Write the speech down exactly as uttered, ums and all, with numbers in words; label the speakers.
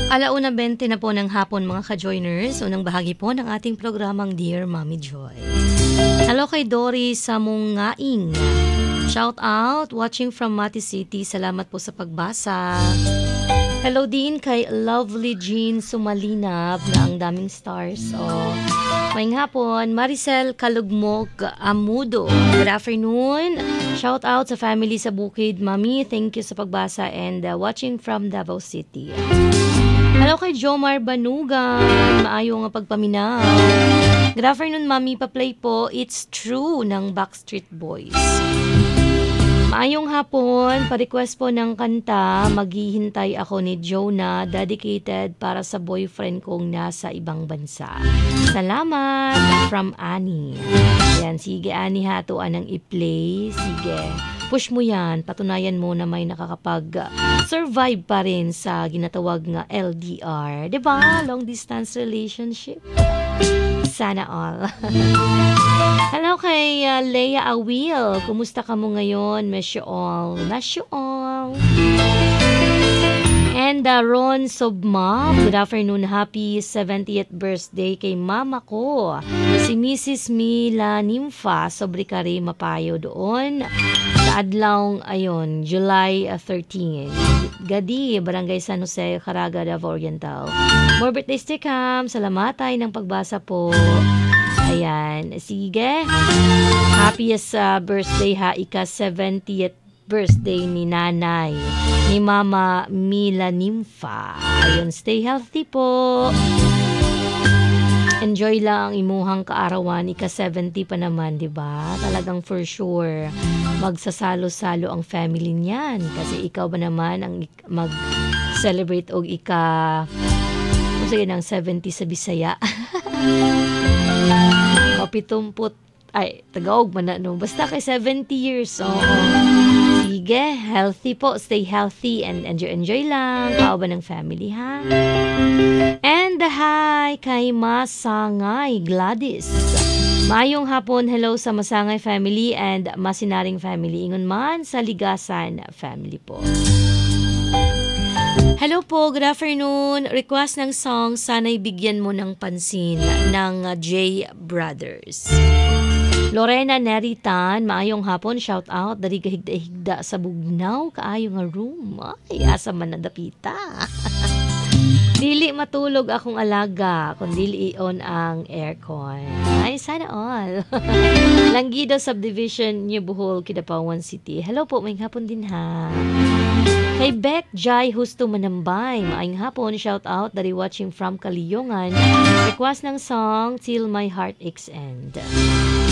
Speaker 1: Alauna bente na po ng hapon mga ka-joiners, unang bahagi po ng ating programang Dear Mommy Joy. Hello kay Doris sa Mungaing. Shout out, watching from Mati City. Salamat po sa pagbasa. Hello din kay Lovely Jean Sumalinab na ang daming stars. Oh, may hapon, Maricel Kalugmog Amudo. Good afternoon. Shout out sa family sa Bukid. Mami, thank you sa pagbasa and uh, watching from Davao City. Hello kay Jomar Banugan. Maayo nga pagpaminaw. Good afternoon, Mami. Pa-play po It's True ng Backstreet Boys. Maayong hapon, pa-request po ng kanta, Maghihintay Ako ni Jonah, dedicated para sa boyfriend kong nasa ibang bansa. Salamat from Annie. Ayan, sige Annie, hatuan ng i-play. Sige, push mo yan, patunayan mo na may nakakapag-survive pa rin sa ginatawag nga L D R. Diba? Long distance relationship. Sana all. Hello kay uh, Leia Awil. Kumusta ka mo ngayon? Miss you all. Miss you all. And uh, Ron Sobma. Good afternoon. Happy seventieth birthday kay mama ko. Si Missus Mila Nimfa. Sobre kare mapayo doon. Sa adlaw, ayun, July thirteenth. Gadi, Barangay San Jose, Caraga, Davao Oriental. More birthday stick ham. Salamat tayo ng pagbasa po. Ayan, sige. Happiest uh, birthday ha, ika seventieth birthday ni nanay, ni Mama Mila Nimfa. Ayun, stay healthy po. Enjoy lang ang imuhang kaarawan, ika seventy pa naman, di ba? Talagang for sure, magsasalo-salo ang family niyan. Kasi ikaw ba naman ang mag-celebrate o ika, kung sige ng seventy sa Bisaya. O pitumput, ay, Tagalog man na, no? Basta kay seventy years, oo. Sige, healthy po, stay healthy and enjoy, enjoy lang. Kao ba ng family, ha? And hi kay Masangay Gladys. Mayong hapon, hello sa Masangay family and Masinaring family. Ingon man sa Ligasan family po. Hello po, good afternoon. Request ng song Sana'y Bigyan Mo ng Pansin ng J Brothers. Lorena Neritan, maayong hapon, shout out. Dari kahigda-higda sa bugnaw, kaayo nga room. Ay, asa man nadapita. Dili matulog akong alaga, kundi i-on ang aircon. Ay, sana all. Langgido Subdivision, New Bohol, Kidapawan City. Hello po, may hapon din ha. Kay Beck Jai Husto Manambay, maayong hapon, shout out. Dari watching from Kaliyongan. Request ng song Till My Heart Aches End.